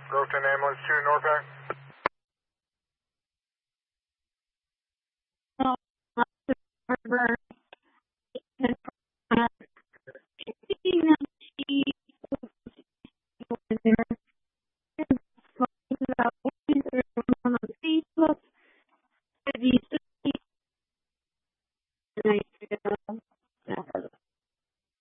Grove 10 ambulance 2 Norpac. Harbor, and she was there.